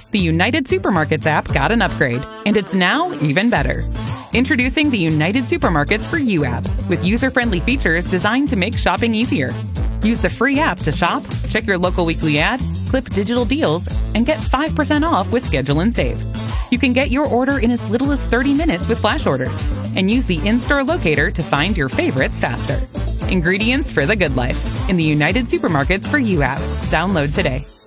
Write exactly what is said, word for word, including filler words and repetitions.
The United Supermarkets app got an upgrade, and it's now even better. Introducing the United Supermarkets for You app, with user-friendly features designed to make shopping easier. Use the free app to shop, check your local weekly ad, clip digital deals, and get five percent off with Schedule and Save. You can get your order in as little as thirty minutes with flash orders, and use the in-store locator to find your favorites faster. Ingredients for the good life in the United Supermarkets for You app. Download today.